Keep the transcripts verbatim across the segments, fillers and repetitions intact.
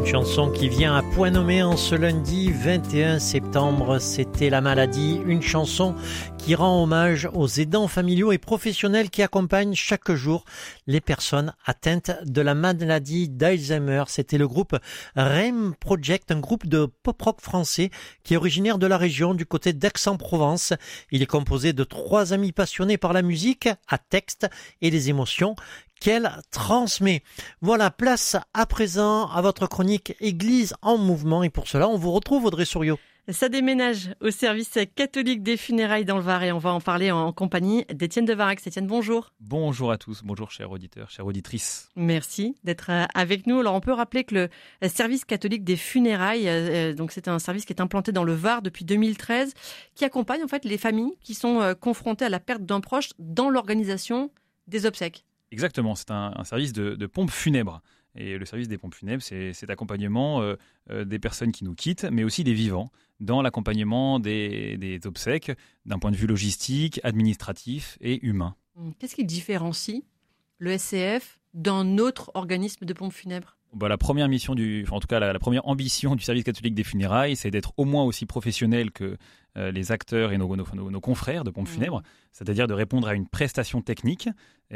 Une chanson qui vient à point nommé en ce lundi vingt et un septembre. C'était La Maladie, une chanson qui rend hommage aux aidants familiaux et professionnels qui accompagnent chaque jour les personnes atteintes de la maladie d'Alzheimer. C'était le groupe R E M Project, un groupe de pop-rock français qui est originaire de la région du côté d'Aix-en-Provence. Il est composé de trois amis passionnés par la musique, à texte et les émotions qu'elle transmet. Voilà, place à présent à votre chronique Église en mouvement. Et pour cela, on vous retrouve Audrey Souriau. Ça déménage au service catholique des funérailles dans le Var et on va en parler en compagnie d'Étienne de Varax. Étienne, bonjour. Bonjour à tous, bonjour chers auditeurs, chères auditrices. Merci d'être avec nous. Alors on peut rappeler que le service catholique des funérailles, euh, donc c'est un service qui est implanté dans le Var depuis deux mille treize, qui accompagne en fait les familles qui sont euh, confrontées à la perte d'un proche dans l'organisation des obsèques. Exactement, c'est un, un service de, de pompes funèbres. Et le service des pompes funèbres, c'est cet accompagnement euh, euh, des personnes qui nous quittent, mais aussi des vivants, dans l'accompagnement des, des obsèques, d'un point de vue logistique, administratif et humain. Qu'est-ce qui différencie le S C F d'un autre organisme de pompes funèbres ? Bah, la première mission du, enfin, en tout cas la, la première ambition du service catholique des funérailles, c'est d'être au moins aussi professionnel que euh, les acteurs et nos, nos, nos, nos confrères de pompes funèbres, mmh. c'est-à-dire de répondre à une prestation technique.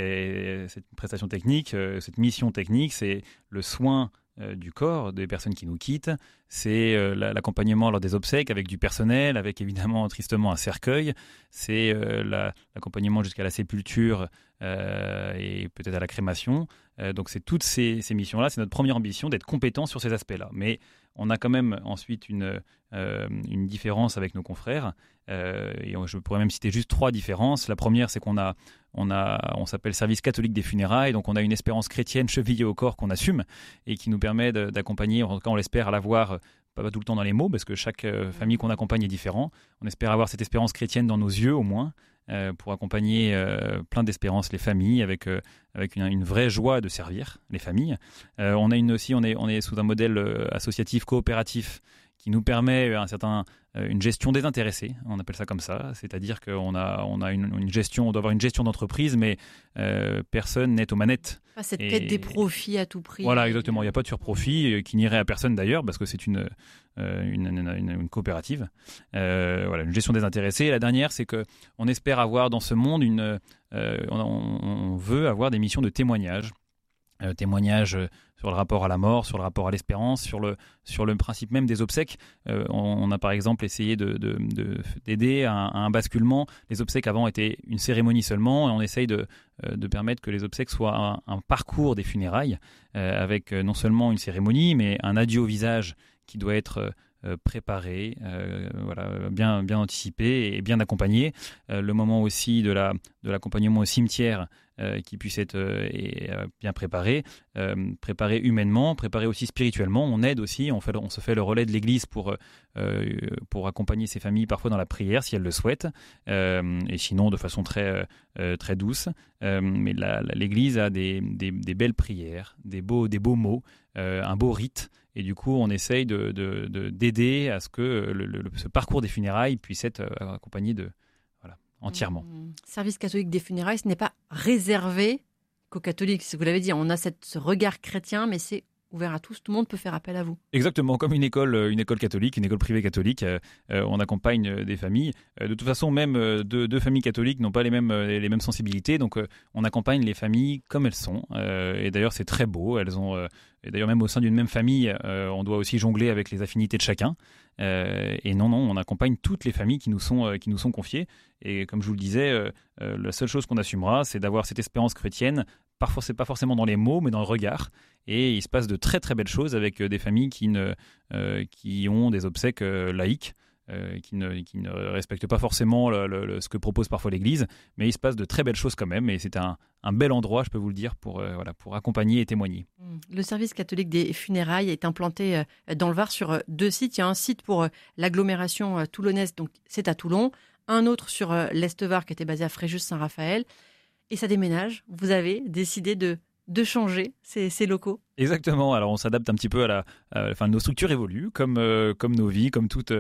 Et cette prestation technique, euh, cette mission technique, c'est le soin euh, du corps des personnes qui nous quittent, c'est euh, l'accompagnement lors des obsèques avec du personnel, avec évidemment tristement un cercueil, c'est euh, la, l'accompagnement jusqu'à la sépulture euh, et peut-être à la crémation. Euh, donc c'est toutes ces, ces missions-là, c'est notre première ambition d'être compétent sur ces aspects-là. Mais on a quand même ensuite une, euh, une différence avec nos confrères. Euh, et je pourrais même citer juste trois différences. La première, c'est qu'on a, on a, on s'appelle Service catholique des funérailles, donc on a une espérance chrétienne chevillée au corps qu'on assume et qui nous permet de, d'accompagner, en tout cas on l'espère, à l'avoir pas tout le temps dans les mots, parce que chaque euh, famille qu'on accompagne est différent. On espère avoir cette espérance chrétienne dans nos yeux au moins, euh, pour accompagner euh, plein d'espérance les familles avec, euh, avec une, une vraie joie de servir les familles. Euh, on a une aussi, on est, on est sous un modèle euh, associatif coopératif qui nous permet un certain, euh, une gestion désintéressée, on appelle ça comme ça, c'est-à-dire qu'on a, on a une, une gestion, on doit avoir une gestion d'entreprise, mais euh, personne n'est aux manettes. Pas cette Et, quête des profits à tout prix. Voilà, exactement, il n'y a pas de surprofit euh, qui n'irait à personne d'ailleurs, parce que c'est une, euh, une, une, une, une coopérative. Euh, voilà, une gestion désintéressée. Et la dernière, c'est qu'on espère avoir dans ce monde, une, euh, on, on veut avoir des missions de témoignage. Euh, témoignages sur le rapport à la mort, sur le rapport à l'espérance, sur le, sur le principe même des obsèques. Euh, on, on a par exemple essayé de, de, de, d'aider à un, à un basculement. Les obsèques avant étaient une cérémonie seulement et on essaye de, de permettre que les obsèques soient un, un parcours des funérailles euh, avec non seulement une cérémonie mais un adieu au visage qui doit être euh, préparé, euh, voilà, bien, bien anticipé et bien accompagné. Euh, le moment aussi de, la, de l'accompagnement au cimetière Euh, qui puisse être euh, et, euh, bien préparé, euh, préparé humainement, préparé aussi spirituellement. On aide aussi, on, fait, on se fait le relais de l'Église pour, euh, pour accompagner ces familles parfois dans la prière si elles le souhaitent, euh, et sinon de façon très, euh, très douce. Euh, mais la, la, l'Église a des, des, des belles prières, des beaux, des beaux mots, euh, un beau rite. Et du coup, on essaye de, de, de, d'aider à ce que le, le, ce parcours des funérailles puisse être accompagné de... entièrement. Mmh. Service catholique des funérailles, ce n'est pas réservé qu'aux catholiques. Vous l'avez dit, on a cette, ce regard chrétien, mais c'est ouvert à tous. Tout le monde peut faire appel à vous. Exactement, comme une école, une école catholique, une école privée catholique. Euh, on accompagne des familles. Euh, de toute façon, même deux, deux familles catholiques n'ont pas les mêmes, les mêmes sensibilités. Donc, euh, on accompagne les familles comme elles sont. Euh, et d'ailleurs, c'est très beau. Elles ont, euh, et d'ailleurs, même au sein d'une même famille, euh, on doit aussi jongler avec les affinités de chacun. Euh, et non, non, on accompagne toutes les familles qui nous sont, euh, qui nous sont confiées. Et comme je vous le disais, euh, euh, la seule chose qu'on assumera, c'est d'avoir cette espérance chrétienne. Parfois, c'est pas forcément dans les mots, mais dans le regard. Et il se passe de très très belles choses avec des familles qui, ne, euh, qui ont des obsèques euh, laïques, euh, qui, ne, qui ne respectent pas forcément le, le, ce que propose parfois l'Église. Mais il se passe de très belles choses quand même. Et c'est un, un bel endroit, je peux vous le dire, pour, euh, voilà, pour accompagner et témoigner. Le service catholique des funérailles est implanté dans le Var sur deux sites. Il y a un site pour l'agglomération toulonnaise, donc c'est à Toulon. Un autre sur l'Est-Var qui était basé à Fréjus-Saint-Raphaël. Et ça déménage. Vous avez décidé de, de changer ces, ces locaux. Exactement. Alors, on s'adapte un petit peu à la... À, enfin, nos structures évoluent, comme, euh, comme nos vies, comme toute, euh,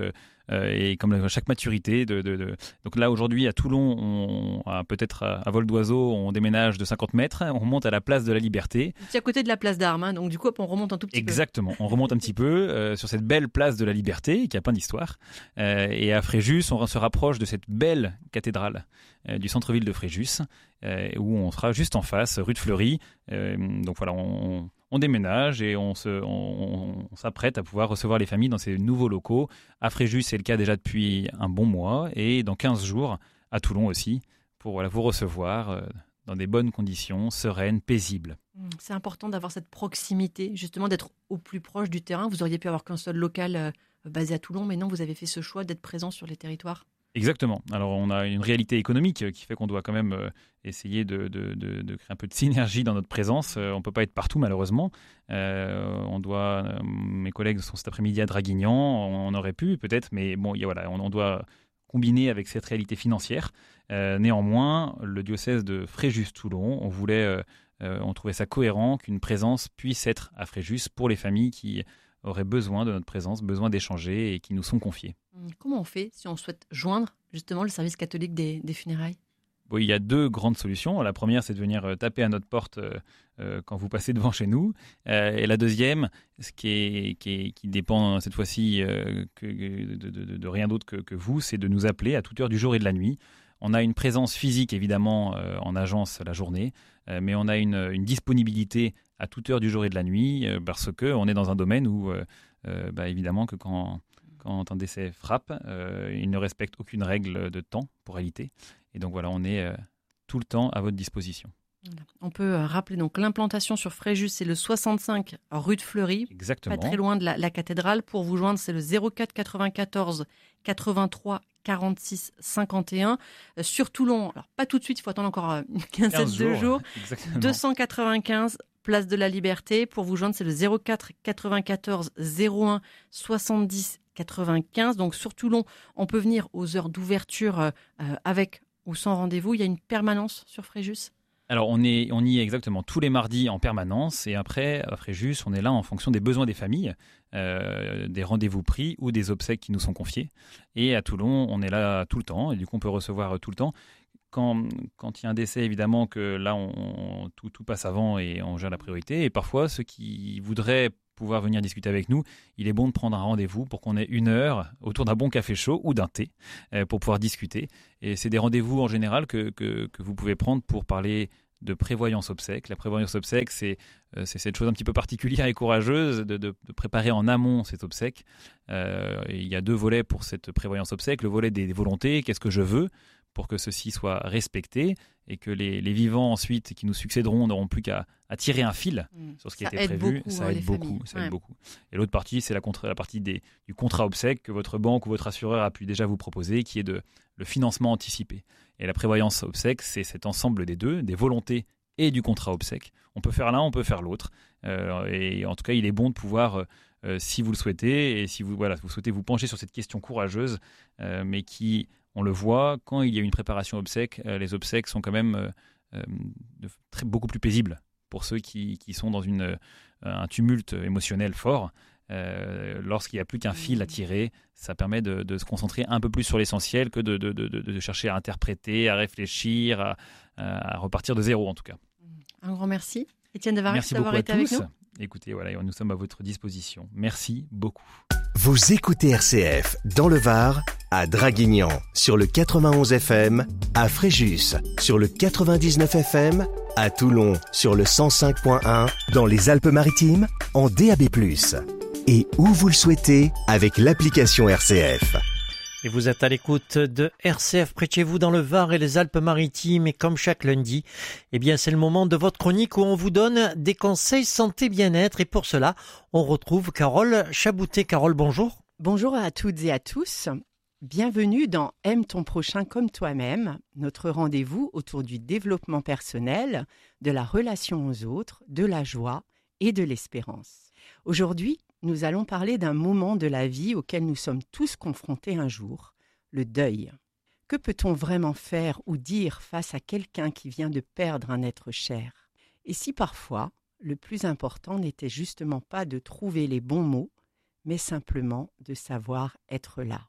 euh, et comme à chaque maturité. De, de, de... Donc là, aujourd'hui, à Toulon, on, à, peut-être à, à vol d'oiseau, on déménage de cinquante mètres, on monte à la place de la Liberté. C'est à côté de la place d'Armes, hein, donc du coup, on remonte un tout petit Exactement, peu. Exactement, on remonte un petit peu euh, sur cette belle place de la Liberté, qui a plein d'histoires. Euh, et à Fréjus, on se rapproche de cette belle cathédrale euh, du centre-ville de Fréjus, euh, où on sera juste en face, rue de Fleury. Euh, donc voilà, on... On déménage et on, se, on, on s'apprête à pouvoir recevoir les familles dans ces nouveaux locaux. À Fréjus, c'est le cas déjà depuis un bon mois. Et dans quinze jours, à Toulon aussi, pour voilà, vous recevoir euh, dans des bonnes conditions, sereines, paisibles. C'est important d'avoir cette proximité, justement d'être au plus proche du terrain. Vous auriez pu avoir qu'un seul local euh, basé à Toulon, mais non, vous avez fait ce choix d'être présent sur les territoires. Exactement. Alors, on a une réalité économique qui fait qu'on doit quand même euh, essayer de, de, de, de créer un peu de synergie dans notre présence. Euh, on ne peut pas être partout, malheureusement. Euh, on doit, euh, mes collègues sont cet après-midi à Draguignan. On, on aurait pu, peut-être, mais bon, y a, voilà, on, on doit combiner avec cette réalité financière. Euh, néanmoins, le diocèse de Fréjus-Toulon, on voulait, euh, euh, on trouvait ça cohérent qu'une présence puisse être à Fréjus pour les familles qui auraient besoin de notre présence, besoin d'échanger et qui nous sont confiés. Comment on fait si on souhaite joindre justement le service catholique des, des funérailles ? Bon, il y a deux grandes solutions. La première, c'est de venir taper à notre porte euh, euh, quand vous passez devant chez nous. Euh, et la deuxième, ce qui, est, qui, est, qui dépend cette fois-ci euh, que, de, de, de rien d'autre que, que vous, c'est de nous appeler à toute heure du jour et de la nuit. On a une présence physique, évidemment, euh, en agence la journée, euh, mais on a une, une disponibilité à toute heure du jour et de la nuit euh, parce qu'on est dans un domaine où, euh, euh, bah, évidemment, que quand... Quand un décès frappe, euh, il ne respecte aucune règle de temps pour réalité. Et donc voilà, on est euh, tout le temps à votre disposition. Voilà. On peut euh, rappeler donc l'implantation sur Fréjus, c'est le soixante-cinq rue de Fleury, Exactement. Pas très loin de la, la cathédrale. Pour vous joindre, c'est le zéro quatre quatre-vingt-quatorze quatre-vingt-trois quarante-six cinquante et un. Euh, sur Toulon, alors pas tout de suite, il faut attendre encore euh, quinze à deux jours. Exactement. deux cent quatre-vingt-quinze place de la Liberté. Pour vous joindre, c'est le zéro quatre quatre-vingt-quatorze zéro un soixante-dix quatre-vingt-quinze. Donc sur Toulon, on peut venir aux heures d'ouverture euh, avec ou sans rendez-vous. Il y a une permanence sur Fréjus ? Alors on, est, on y est exactement tous les mardis en permanence et après, à Fréjus, on est là en fonction des besoins des familles, euh, des rendez-vous pris ou des obsèques qui nous sont confiés. Et à Toulon, on est là tout le temps et du coup on peut recevoir tout le temps. Quand, quand il y a un décès, évidemment que là, on, on, tout, tout passe avant et on gère la priorité. Et parfois, ceux qui voudraient pouvoir venir discuter avec nous, il est bon de prendre un rendez-vous pour qu'on ait une heure autour d'un bon café chaud ou d'un thé euh, pour pouvoir discuter. Et c'est des rendez-vous en général que, que, que vous pouvez prendre pour parler de prévoyance obsèque. La prévoyance obsèque, c'est, euh, c'est cette chose un petit peu particulière et courageuse de, de, de préparer en amont cette obsèque. Euh, et il y a deux volets pour cette prévoyance obsèque. Le volet des, des volontés, qu'est-ce que je veux pour que ceci soit respecté et que les, les vivants ensuite qui nous succéderont n'auront plus qu'à à tirer un fil mmh. sur ce qui ça était prévu. Beaucoup, ça euh, aide beaucoup. Ça ouais. aide beaucoup. Et l'autre partie, c'est la, contre, la partie des, du contrat obsèque que votre banque ou votre assureur a pu déjà vous proposer, qui est de, le financement anticipé. Et la prévoyance obsèque, c'est cet ensemble des deux, des volontés et du contrat obsèque. On peut faire l'un, on peut faire l'autre. Euh, et en tout cas, il est bon de pouvoir, euh, si vous le souhaitez, et si vous, voilà, vous souhaitez vous pencher sur cette question courageuse, euh, mais qui... On le voit, quand il y a une préparation obsèque, euh, les obsèques sont quand même euh, euh, de, très, beaucoup plus paisibles pour ceux qui, qui sont dans une, euh, un tumulte émotionnel fort. Euh, lorsqu'il n'y a plus qu'un fil à tirer, ça permet de, de se concentrer un peu plus sur l'essentiel que de, de, de, de chercher à interpréter, à réfléchir, à, à repartir de zéro en tout cas. Un grand merci. Étienne Devarex d'avoir été avec nous. Écoutez, voilà, nous sommes à votre disposition. Merci beaucoup. Vous écoutez R C F dans le Var, à Draguignan sur le quatre-vingt-onze F M, à Fréjus sur le quatre-vingt-dix-neuf F M, à Toulon sur le cent cinq point un, dans les Alpes-Maritimes en D A B plus, et où vous le souhaitez avec l'application R C F. Et vous êtes à l'écoute de R C F près de chez vous dans le Var et les Alpes-Maritimes. Et comme chaque lundi, eh bien, c'est le moment de votre chronique où on vous donne des conseils santé bien-être. Et pour cela, on retrouve Carole Chaboutet. Carole, bonjour. Bonjour à toutes et à tous. Bienvenue dans Aime ton prochain comme toi-même, notre rendez-vous autour du développement personnel, de la relation aux autres, de la joie et de l'espérance. Aujourd'hui, nous allons parler d'un moment de la vie auquel nous sommes tous confrontés un jour, le deuil. Que peut-on vraiment faire ou dire face à quelqu'un qui vient de perdre un être cher ? Et si parfois, le plus important n'était justement pas de trouver les bons mots, mais simplement de savoir être là.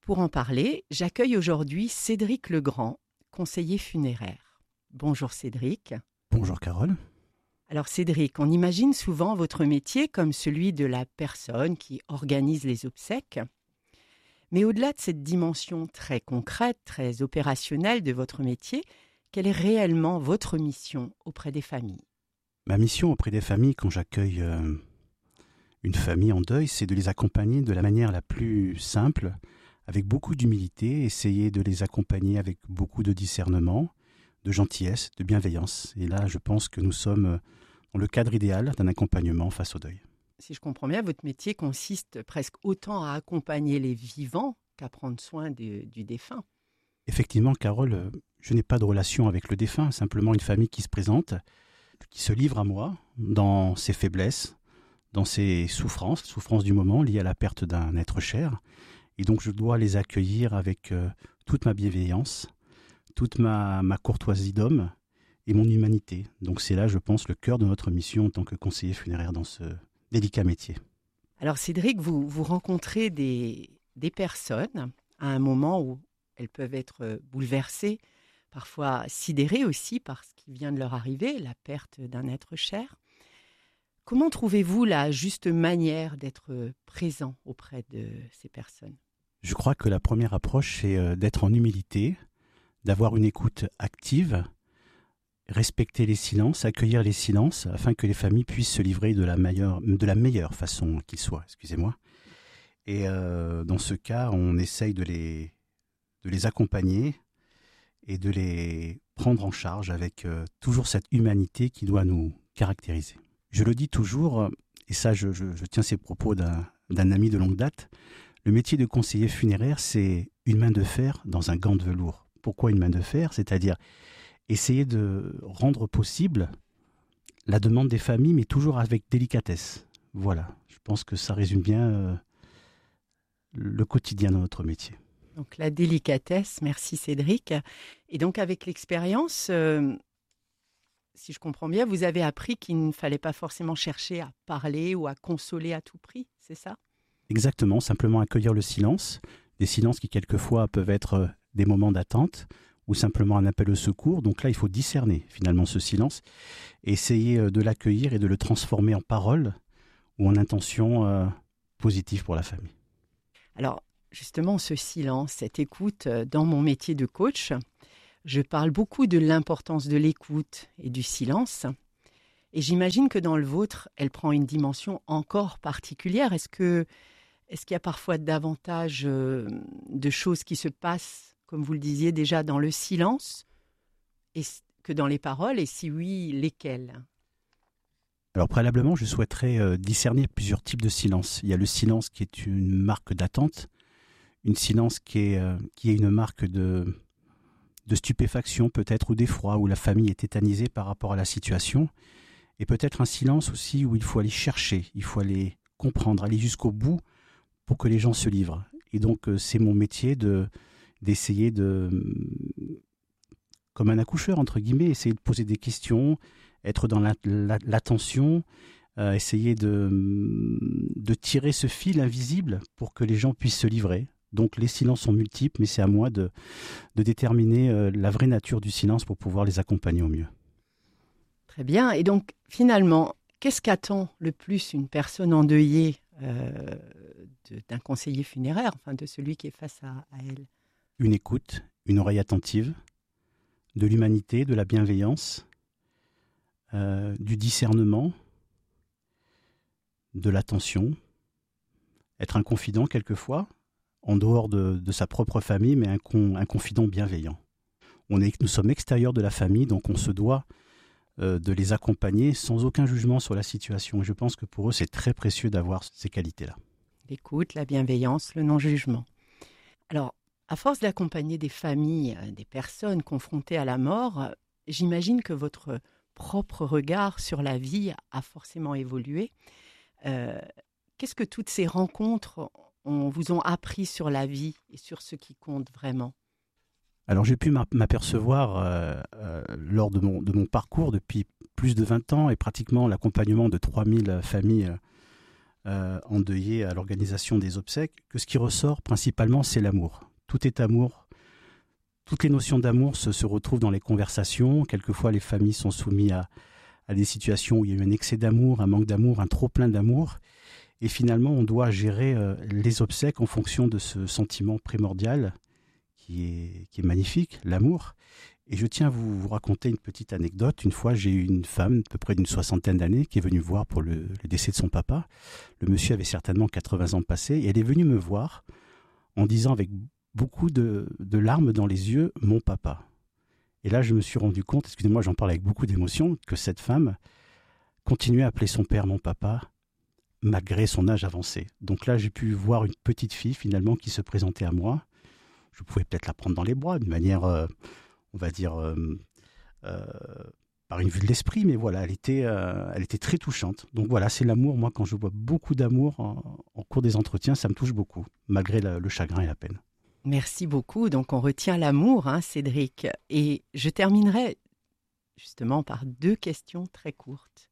Pour en parler, j'accueille aujourd'hui Cédric Legrand, conseiller funéraire. Bonjour Cédric. Bonjour Carole. Alors Cédric, on imagine souvent votre métier comme celui de la personne qui organise les obsèques. Mais au-delà de cette dimension très concrète, très opérationnelle de votre métier, quelle est réellement votre mission auprès des familles ? Ma mission auprès des familles, quand j'accueille euh, une famille en deuil, c'est de les accompagner de la manière la plus simple, avec beaucoup d'humilité, essayer de les accompagner avec beaucoup de discernement, de gentillesse, de bienveillance. Et là, je pense que nous sommes dans le cadre idéal d'un accompagnement face au deuil. Si je comprends bien, votre métier consiste presque autant à accompagner les vivants qu'à prendre soin de, du défunt. Effectivement, Carole, je n'ai pas de relation avec le défunt, simplement une famille qui se présente, qui se livre à moi dans ses faiblesses, dans ses souffrances, souffrances du moment liées à la perte d'un être cher. Et donc, je dois les accueillir avec euh, toute ma bienveillance, toute ma, ma courtoisie d'homme et mon humanité. Donc, c'est là, je pense, le cœur de notre mission en tant que conseiller funéraire dans ce délicat métier. Alors, Cédric, vous, vous rencontrez des, des personnes à un moment où elles peuvent être bouleversées, parfois sidérées aussi par ce qui vient de leur arriver, la perte d'un être cher. Comment trouvez-vous la juste manière d'être présent auprès de ces personnes ? Je crois que la première approche, c'est d'être en humilité, d'avoir une écoute active, respecter les silences, accueillir les silences, afin que les familles puissent se livrer de la meilleure, de la meilleure façon qu'il soit, excusez-moi. Et euh, dans ce cas, on essaye de les, de les accompagner et de les prendre en charge avec euh, toujours cette humanité qui doit nous caractériser. Je le dis toujours, et ça je, je, je tiens ces propos d'un, d'un ami de longue date, le métier de conseiller funéraire, c'est une main de fer dans un gant de velours. Pourquoi une main de fer ? C'est-à-dire essayer de rendre possible la demande des familles, mais toujours avec délicatesse. Voilà, je pense que ça résume bien euh, le quotidien de notre métier. Donc la délicatesse, merci Cédric. Et donc avec l'expérience, euh, si je comprends bien, vous avez appris qu'il ne fallait pas forcément chercher à parler ou à consoler à tout prix, c'est ça ? Exactement, simplement accueillir le silence, des silences qui quelquefois peuvent être des moments d'attente ou simplement un appel au secours. Donc là, il faut discerner finalement ce silence et essayer de l'accueillir et de le transformer en parole ou en intention euh, positive pour la famille. Alors justement, ce silence, cette écoute, dans mon métier de coach, je parle beaucoup de l'importance de l'écoute et du silence. Et j'imagine que dans le vôtre, elle prend une dimension encore particulière. Est-ce que Est-ce qu'il y a parfois davantage euh, de choses qui se passent, comme vous le disiez déjà, dans le silence et, que dans les paroles ? Et si oui, lesquelles ? Alors préalablement, je souhaiterais euh, discerner plusieurs types de silence. Il y a le silence qui est une marque d'attente, une silence qui est, euh, qui est une marque de, de stupéfaction peut-être ou d'effroi, où la famille est tétanisée par rapport à la situation. Et peut-être un silence aussi où il faut aller chercher, il faut aller comprendre, aller jusqu'au bout pour que les gens se livrent. Et donc, euh, c'est mon métier de, d'essayer de, comme un accoucheur, entre guillemets, essayer de poser des questions, être dans la, la, l'attention, euh, essayer de, de tirer ce fil invisible pour que les gens puissent se livrer. Donc, les silences sont multiples, mais c'est à moi de, de déterminer euh, la vraie nature du silence pour pouvoir les accompagner au mieux. Très bien. Et donc, finalement, qu'est-ce qu'attend le plus une personne endeuillée euh, de, d'un conseiller funéraire, enfin de celui qui est face à, à elle ? Une écoute, une oreille attentive, de l'humanité, de la bienveillance, euh, du discernement, de l'attention, être un confident quelquefois, en dehors de, de sa propre famille, mais un, con, un confident bienveillant. On est, nous sommes extérieurs de la famille, donc on se doit euh, de les accompagner sans aucun jugement sur la situation. Et je pense que pour eux, c'est très précieux d'avoir ces qualités-là. L'écoute, la bienveillance, le non-jugement. Alors, à force d'accompagner des familles, des personnes confrontées à la mort, j'imagine que votre propre regard sur la vie a forcément évolué. Euh, qu'est-ce que toutes ces rencontres on, vous ont appris sur la vie et sur ce qui compte vraiment ? Alors j'ai pu m'apercevoir euh, euh, lors de mon, de mon parcours depuis plus de vingt ans et pratiquement l'accompagnement de trois mille familles euh, endeuillé à l'organisation des obsèques, que ce qui ressort principalement, c'est l'amour. Tout est amour. Toutes les notions d'amour se, se retrouvent dans les conversations. Quelquefois, les familles sont soumises à, à des situations où il y a eu un excès d'amour, un manque d'amour, un trop-plein d'amour. Et finalement, on doit gérer euh, les obsèques en fonction de ce sentiment primordial qui est, qui est magnifique, l'amour. Et je tiens à vous, vous raconter une petite anecdote. Une fois, j'ai eu une femme, à peu près d'une soixantaine d'années, qui est venue me voir pour le, le décès de son papa. Le monsieur avait certainement quatre-vingts ans passés. Et elle est venue me voir en disant avec beaucoup de, de larmes dans les yeux, « mon papa ». Et là, je me suis rendu compte, excusez-moi, j'en parle avec beaucoup d'émotion, que cette femme continuait à appeler son père « mon papa », malgré son âge avancé. Donc là, j'ai pu voir une petite fille, finalement, qui se présentait à moi. Je pouvais peut-être la prendre dans les bras, d'une manière... Euh, on va dire, euh, euh, par une vue de l'esprit, mais voilà, elle était, euh, elle était très touchante. Donc voilà, c'est l'amour. Moi, quand je vois beaucoup d'amour en, en cours des entretiens, ça me touche beaucoup, malgré la, le chagrin et la peine. Merci beaucoup. Donc, on retient l'amour, hein, Cédric. Et je terminerai justement par deux questions très courtes.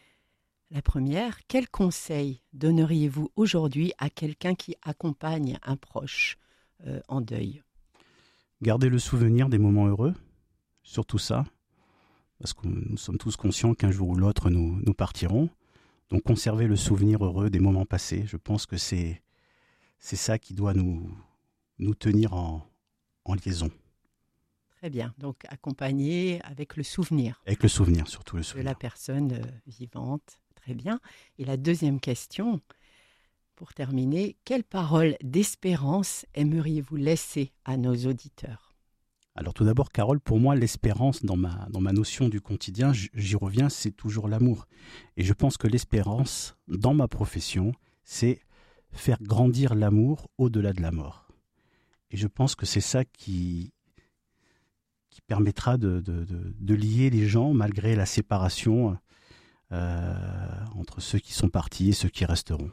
La première, quel conseil donneriez-vous aujourd'hui à quelqu'un qui accompagne un proche euh, en deuil ? Garder le souvenir des moments heureux, surtout ça, parce que nous sommes tous conscients qu'un jour ou l'autre, nous, nous partirons. Donc, conserver le souvenir heureux des moments passés, je pense que c'est, c'est ça qui doit nous, nous tenir en, en liaison. Très bien. Donc, accompagner avec le souvenir. Avec le souvenir, surtout le souvenir. De la personne euh, vivante. Très bien. Et la deuxième question, pour terminer, quelle parole d'espérance aimeriez-vous laisser à nos auditeurs ? Alors tout d'abord, Carole, pour moi, l'espérance dans ma, dans ma notion du quotidien, j'y reviens, c'est toujours l'amour. Et je pense que l'espérance dans ma profession, c'est faire grandir l'amour au-delà de la mort. Et je pense que c'est ça qui, qui permettra de, de, de, de lier les gens malgré la séparation euh, entre ceux qui sont partis et ceux qui resteront.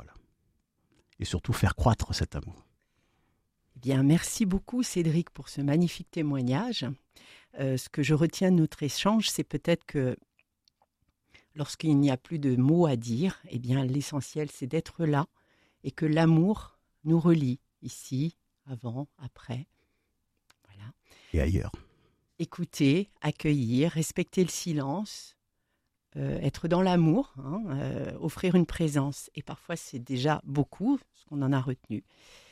Et surtout faire croître cet amour. Eh bien, merci beaucoup Cédric pour ce magnifique témoignage. Euh, ce que je retiens de notre échange, c'est peut-être que lorsqu'il n'y a plus de mots à dire, eh bien, l'essentiel c'est d'être là et que l'amour nous relie ici, avant, après. Voilà. Et ailleurs. Écouter, accueillir, respecter le silence. Euh, être dans l'amour, hein, euh, offrir une présence. Et parfois, c'est déjà beaucoup ce qu'on en a retenu.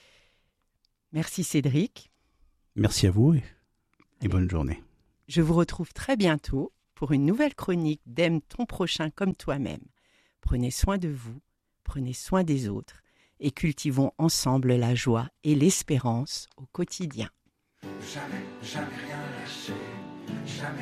Merci Cédric. Merci à vous et, et bonne journée. Je vous retrouve très bientôt pour une nouvelle chronique d'Aime ton prochain comme toi-même. Prenez soin de vous, prenez soin des autres et cultivons ensemble la joie et l'espérance au quotidien. Jamais, jamais rien lâcher, jamais.